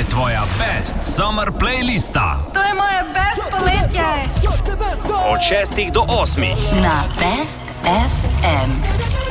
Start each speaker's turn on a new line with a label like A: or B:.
A: je tvoja best summer playlista.
B: To je moje best poletje.
A: Od 6 do 8
C: na Best FM.